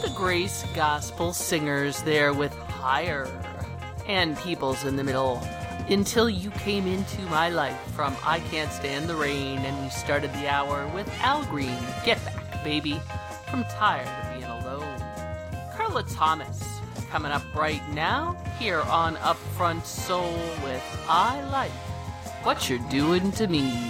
The Grace Gospel Singers there with Higher. And Peoples in the middle. Until You Came Into My Life from I Can't Stand the Rain. And we started the hour with Al Green, Get Back, Baby, from Tired of Being Alone. Carla Thomas coming up right now here on Upfront Soul with I Like What You're Doing to Me.